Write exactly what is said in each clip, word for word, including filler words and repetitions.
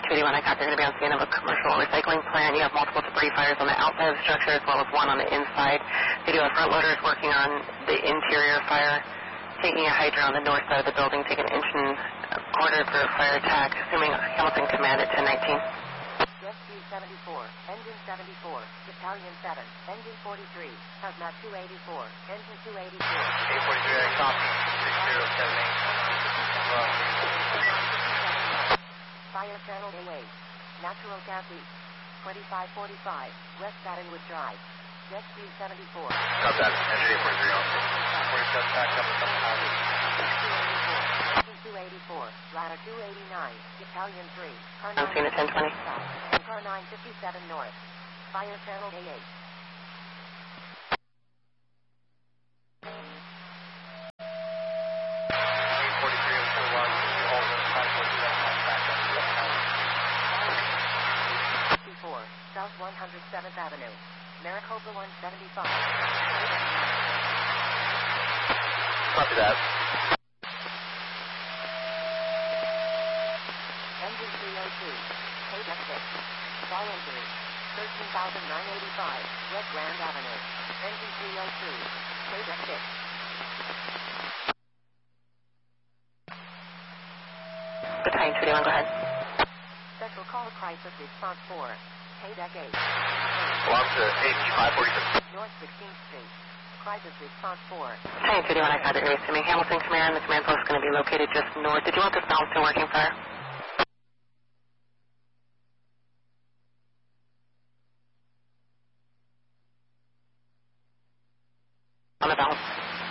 two eighty-one, I thought they're going to be on scene of a commercial recycling plant. You have multiple debris fires on the outside of the structure as well as one on the inside. They do have front loaders working on the interior fire, taking a hydrant on the north side of the building, taking an inch and a quarter for a fire attack, assuming Hamilton Command at ten nineteen. Rescue seventy-four, engine seventy-four, Battalion seven, engine forty-three, Hazmat two eighty-four, engine two eighty-four. eight forty-three, I copy, six zero seven eight. Fire channel A eight, natural gas east, twenty-five forty-five, West Cottonwood Drive. Rescue seventy-four. Got that, engine eight forty-three on forty-seven, back up a couple houses. Engine two eighty-four, ladder two eighty-nine, Battalion three, car I'm seeing at ten twenty. car nine fifty-seven north. Fire channel A eight. eight forty-three oh four one, all the five forty-seven on back up a couple houses. fifty-four, South one hundred seventh Avenue, Maricopa one seventy-five. Copy that. Engine three oh two, Paydeck six. Fall injury, thirteen thousand nine hundred eighty-five, Red Grand Avenue. Engine three oh two, Paydeck six. Battalion two eighty-one, go ahead. Special Call Crisis Response four, Paydeck eight. Belong to A P five forty-seven. North sixteenth Street. Crisis Response four. Battalion two eighty-one, I thought they're assuming Hamilton Command. The command post is going to be located just north. Did you want this balanced and working fire? On the balance.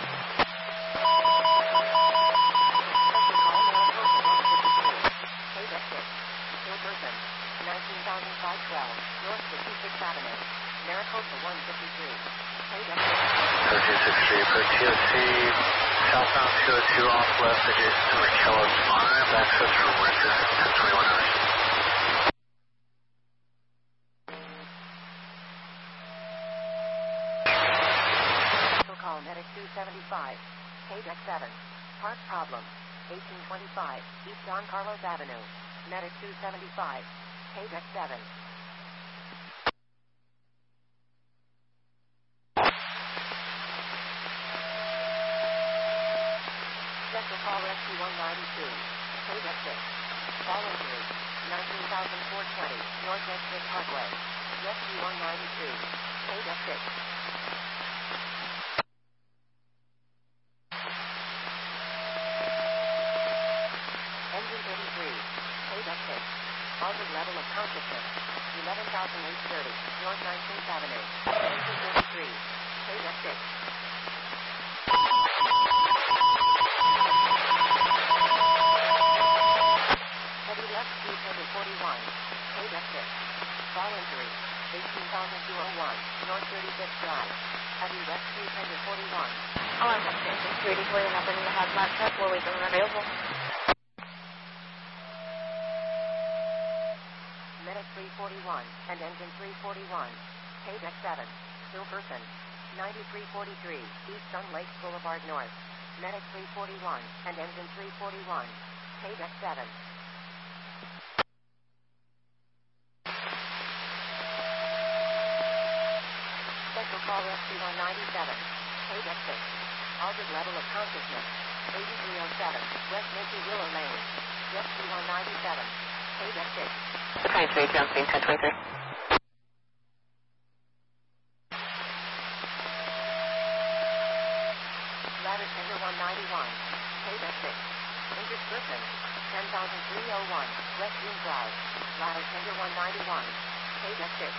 nineteen thousand five hundred twelve, North fifty-sixth Avenue, Maricopa one fifty-three. thirteen sixty-three for T O C, southbound two oh two off left adjacent to McKellar five, access from west is ten twenty-one hours. Call Medic two seventy-five, Paydeck seven, Park Problem, eighteen twenty-five, East Don Carlos Avenue, Medic two seventy-five, Paydeck seven. Special Call Rescue one ninety-two, Paydeck six. Fall injury, nineteen thousand four hundred twenty, Northwest Fifth Parkway. Rescue one ninety-two, Paydeck six. Engine thirty-three, Paydeck six. Altered level of consciousness, eleven thousand eight hundred thirty, North nineteenth Avenue. Engine thirty-three, Paydeck six. Heavy left speed tender forty-one, Paydeck six. Fall injury, eighteen thousand two hundred one, North thirty-fifth Drive. Heavy left speed tender forty-one. Oh, I'm up to engine two eighty-four, you're not bringing the hazmat truck, we'll wait till we're available. Medic three forty-one and engine three forty-one, Paydeck seven, still person, ninety-three forty-three, East Sun Lakes Boulevard North. Medic three forty-one and engine three forty-one, Paydeck seven. Special Call Rescue one ninety-seven, Paydeck six. Altered level of consciousness, eighty-three oh seven, West Macy Willow Lane. Rescue one ninety-seven, Paydeck six. Battalion two eighty-two, I'm seeing ten twenty-three. Ladder Tender one ninety-one, Paydeck six. Injured person, ten thousand three hundred one, West Green Drive. Ladder Tender one ninety-one, Paydeck six.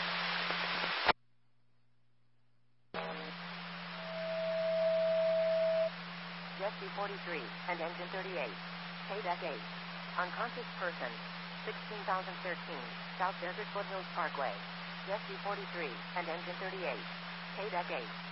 Rescue forty-three and engine thirty-eight, Paydeck eight. Unconscious person, sixteen thousand thirteen, South Desert Foothills Parkway. Rescue forty-three and engine thirty-eight, Paydeck eight.